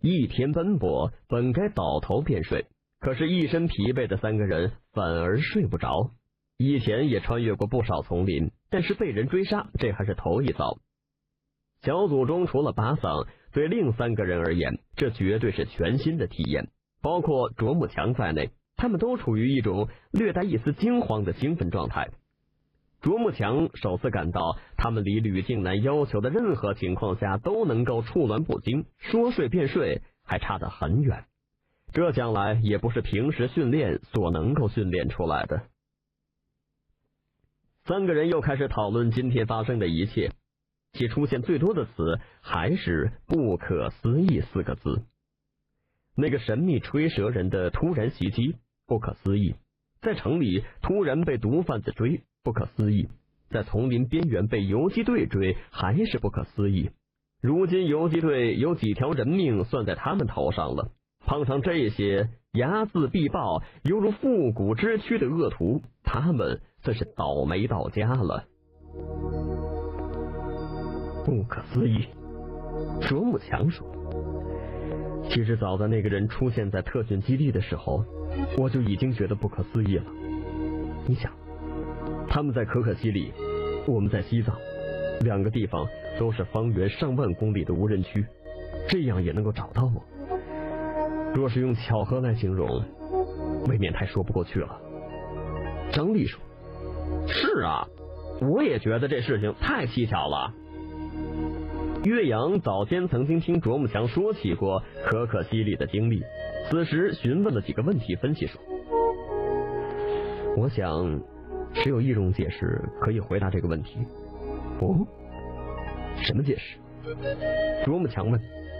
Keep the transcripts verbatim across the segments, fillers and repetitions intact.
一天奔波，本该倒头便睡，可是一身疲惫的三个人反而睡不着。以前也穿越过不少丛林，但是被人追杀，这还是头一遭。小组中除了巴桑，对另三个人而言，这绝对是全新的体验，包括卓木强在内，他们都处于一种略带一丝惊慌的兴奋状态。卓木强首次感到，他们离吕静南要求的任何情况下都能够处乱不惊，说睡便睡，还差得很远。这将来也不是平时训练所能够训练出来的。三个人又开始讨论今天发生的一切，其出现最多的词还是不可思议四个字。那个神秘吹蛇人的突然袭击，不可思议；在城里突然被毒贩子追，不可思议；在丛林边缘被游击队追，还是不可思议。如今游击队有几条人命算在他们头上了，碰上这些睚眦必报、犹如复古之躯的恶徒，他们算是倒霉到家了。不可思议，卓木强说。其实早在那个人出现在特训基地的时候，我就已经觉得不可思议了。你想，他们在可可西里，我们在西藏，两个地方都是方圆上万公里的无人区，这样也能够找到我。若是用巧合来形容，未免太说不过去了。张丽说：是啊，我也觉得这事情太蹊跷了。岳阳早先曾经听卓木强说起过可可西里的经历，此时询问了几个问题，分析说：我想只有一种解释可以回答这个问题。哦，什么解释？卓木强问。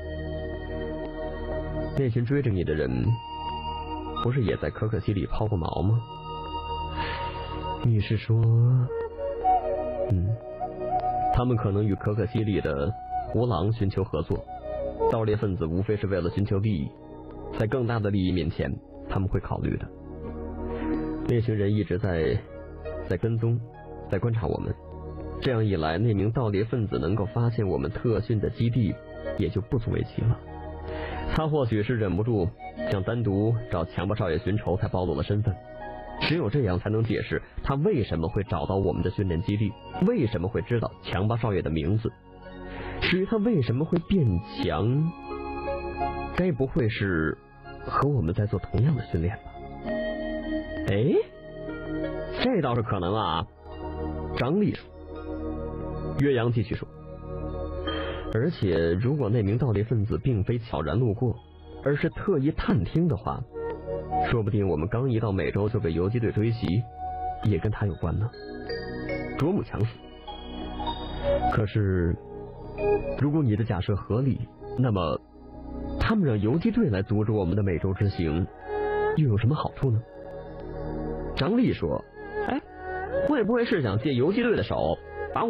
那群追着你的人不是也在可可西里抛过锚吗？你是说，嗯，他们可能与可可西里的胡狼寻求合作，盗猎分子无非是为了寻求利益，在更大的利益面前他们会考虑的。那群人一直在在跟踪，在观察我们，这样一来，那名盗猎分子能够发现我们特训的基地也就不足为奇了。他或许是忍不住想单独找强巴少爷寻仇，才暴露了身份，只有这样才能解释他为什么会找到我们的训练基地，为什么会知道强巴少爷的名字。至于他为什么会变强，该不会是和我们在做同样的训练吧？哎，这倒是可能啊。张丽说。岳阳继续说，而且如果那名盗猎分子并非巧然路过，而是特意探听的话，说不定我们刚一到美洲就被游击队追袭，也跟他有关呢。卓木强说。可是如果你的假设合理，那么他们让游击队来阻止我们的美洲之行，又有什么好处呢？张丽说，哎，会不会是想借游击队的手